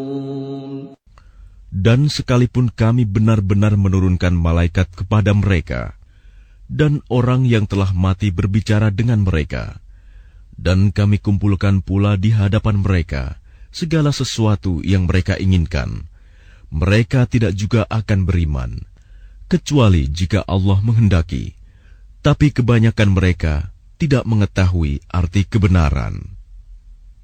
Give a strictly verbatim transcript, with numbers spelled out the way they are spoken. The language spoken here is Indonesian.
Dan sekalipun kami benar-benar menurunkan malaikat kepada mereka, dan orang yang telah mati berbicara dengan mereka, dan kami kumpulkan pula di hadapan mereka segala sesuatu yang mereka inginkan, mereka tidak juga akan beriman, kecuali jika Allah menghendaki. Tapi kebanyakan mereka tidak mengetahui arti kebenaran.